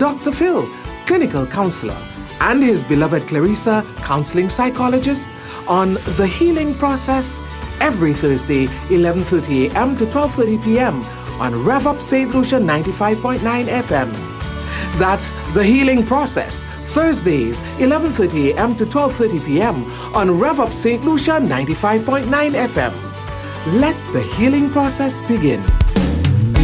Dr. Phil, clinical counselor, and his beloved Clarissa, counseling psychologist, on The Healing Process every Thursday, 11:30 a.m. to 12:30 p.m. on Rev Up St. Lucia 95.9 FM. That's The Healing Process, Thursdays, 11:30 a.m. to 12:30 p.m. on Rev Up St. Lucia 95.9 FM. Let the healing process begin.